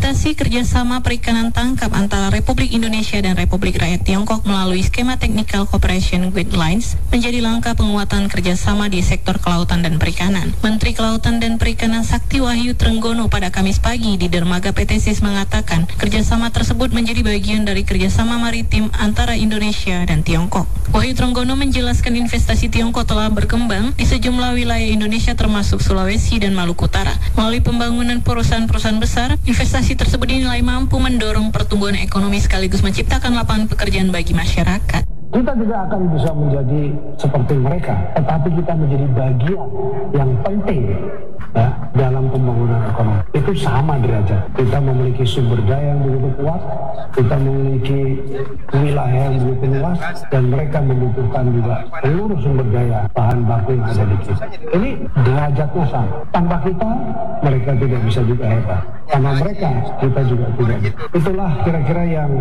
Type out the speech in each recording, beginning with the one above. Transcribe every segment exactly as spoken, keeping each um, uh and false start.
Implementasi kerjasama perikanan tangkap antara Republik Indonesia dan Republik Rakyat Tiongkok melalui skema Technical Cooperation Guidelines menjadi langkah penguatan kerjasama di sektor kelautan dan perikanan. Menteri Kelautan dan Perikanan Sakti Wahyu Trenggono pada Kamis pagi di dermaga P T S I S mengatakan kerjasama tersebut menjadi bagian dari kerjasama maritim antara Indonesia dan Tiongkok. Wahyu Trenggono menjelaskan investasi Tiongkok telah berkembang di sejumlah wilayah Indonesia termasuk Sulawesi dan Maluku Utara. Melalui pembangunan perusahaan-perusahaan besar, investasi tersebut dinilai mampu mendorong pertumbuhan ekonomi sekaligus menciptakan lapangan pekerjaan bagi masyarakat. Kita tidak akan bisa menjadi seperti mereka, tetapi kita menjadi bagian yang penting ya, dalam pembangunan ekonomi. Itu sama derajat. Kita memiliki sumber daya yang begitu kuat, kita memiliki wilayah yang begitu luas, dan mereka membutuhkan juga seluruh sumber daya bahan baku yang ada di kita. Ini derajatnya sama. Tanpa kita, mereka tidak bisa juga hebat. Tanpa mereka, kita juga tidak. Itulah kira-kira yang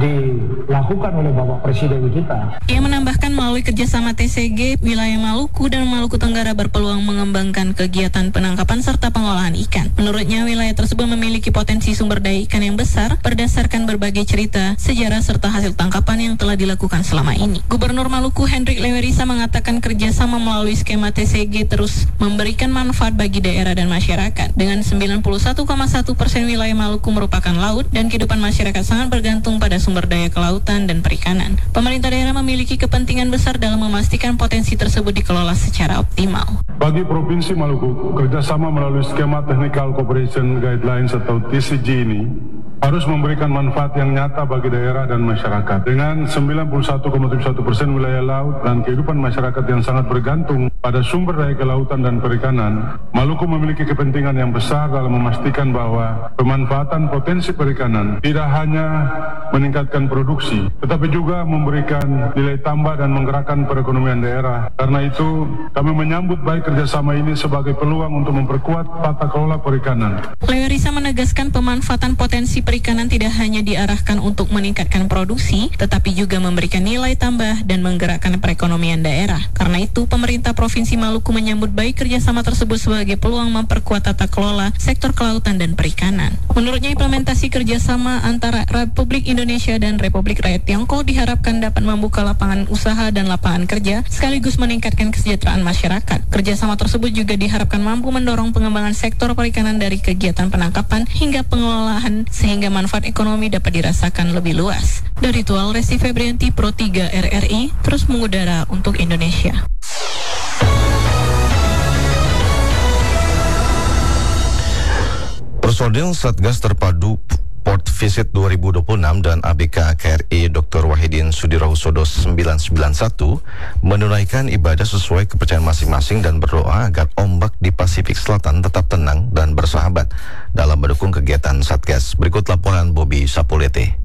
dilakukan oleh Bapak Presiden kita. Ia menambahkan melalui kerjasama T C G, wilayah Maluku dan Maluku Tenggara berpeluang mengembangkan kegiatan penangkapan serta pengolahan ikan. Menurutnya, wilayah tersebut memiliki potensi sumber daya ikan yang besar berdasarkan berbagai cerita, sejarah serta hasil tangkapan yang telah dilakukan selama ini. Gubernur Maluku Hendrik Lewerisa mengatakan kerjasama melalui skema T C G terus memberikan manfaat bagi daerah dan masyarakat. Dengan sembilan puluh satu koma satu persen wilayah Maluku merupakan laut dan kehidupan masyarakat sangat bergantung pada sumber daya kelautan dan perikanan. Pemerintah daerah memiliki kepentingan besar dalam memastikan potensi tersebut dikelola secara optimal. Bagi Provinsi Maluku, kerjasama melalui skema Technical Cooperation Guidelines atau T C G ini harus memberikan manfaat yang nyata bagi daerah dan masyarakat. Dengan sembilan puluh satu koma tujuh satu persen wilayah laut dan kehidupan masyarakat yang sangat bergantung pada sumber daya kelautan dan perikanan, Maluku memiliki kepentingan yang besar dalam memastikan bahwa pemanfaatan potensi perikanan tidak hanya meningkatkan produksi, tetapi juga memberikan nilai tambah dan menggerakkan perekonomian daerah. Karena itu, kami menyambut baik kerjasama ini sebagai peluang untuk memperkuat tata kelola perikanan. Lewerisa menegaskan pemanfaatan potensi perikanan tidak hanya diarahkan untuk meningkatkan produksi, tetapi juga memberikan nilai tambah dan menggerakkan perekonomian daerah. Karena itu, pemerintah Provinsi Maluku menyambut baik kerjasama tersebut sebagai peluang memperkuat tata kelola sektor kelautan dan perikanan. Menurutnya, implementasi kerjasama antara Republik Indonesia dan Republik Rakyat Tiongkok diharapkan dapat membuka lapangan usaha dan lapangan kerja, sekaligus meningkatkan kesejahteraan masyarakat. Kerjasama tersebut juga diharapkan mampu mendorong pengembangan sektor perikanan dari kegiatan penangkapan hingga pengelolaan, sehingga manfaat ekonomi dapat dirasakan lebih luas. Dari Tual, Resti Febrianti, Pro tiga R R I, terus mengudara untuk Indonesia. Personil Satgas Terpadu Port Visit dua ribu dua puluh enam dan A B K K R I Doktor Wahidin Sudirohusodo sembilan sembilan satu menunaikan ibadah sesuai kepercayaan masing-masing dan berdoa agar ombak di Pasifik Selatan tetap tenang dan bersahabat dalam mendukung kegiatan Satgas. Berikut laporan Bobby Sapulete.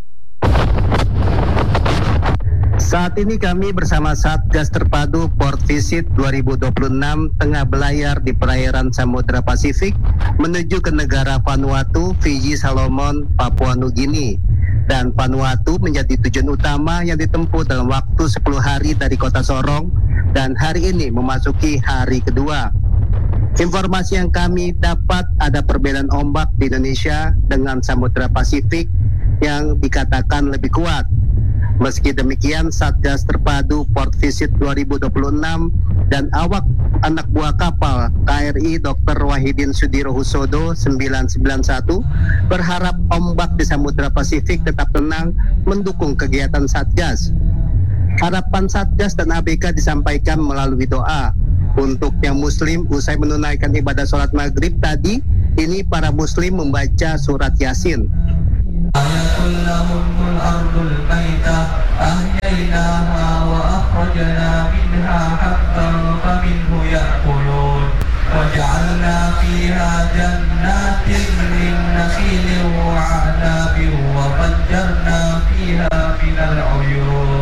Saat ini kami bersama Satgas Terpadu Port Visit dua ribu dua puluh enam tengah belayar di perairan Samudra Pasifik menuju ke negara Vanuatu, Fiji, Solomon, Papua Nugini. Dan Vanuatu menjadi tujuan utama yang ditempuh dalam waktu sepuluh hari dari kota Sorong, dan hari ini memasuki hari kedua. Informasi yang kami dapat, ada perbedaan ombak di Indonesia dengan Samudra Pasifik yang dikatakan lebih kuat. Meski demikian, Satgas Terpadu Port Visit dua ribu dua puluh enam dan awak anak buah kapal K R I Doktor Wahidin Sudirohusodo sembilan sembilan satu berharap ombak di Samudra Pasifik tetap tenang mendukung kegiatan Satgas. Harapan Satgas dan A B K disampaikan melalui doa. Untuk yang Muslim, usai menunaikan ibadah sholat maghrib tadi, ini para Muslim membaca surat Yasin. Ayatul lahumul ardul maitah ahyaynaha wa akhrajna minha habban faminhu ya'kulun wa ja'alna fiha jannatin min nakhilin wa a'nabin wa fajjarna fiha minal uyun